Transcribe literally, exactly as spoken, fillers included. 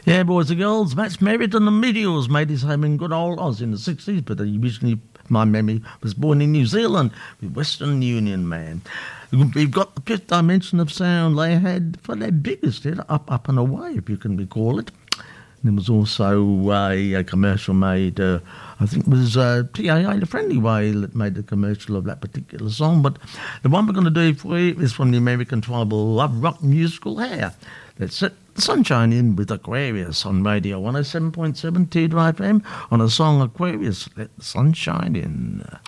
Yeah, boys and girls, Max Merritt and the Meteors made his home in good old Oz in the sixties, but he originally, my memory, was born in New Zealand with Western Union Man. We've got the fifth dimension of sound they had for their biggest hit, Up, Up and Away, if you can recall it. There was also a, a commercial made, uh, I think it was uh, T A A, the Friendly Way, that made the commercial of that particular song. But the one we're going to do for you is from the American tribal love rock musical Hair. Let's set the sunshine in with Aquarius on Radio one oh seven point seven Teardrop F M on a song Aquarius, Let the Sunshine In.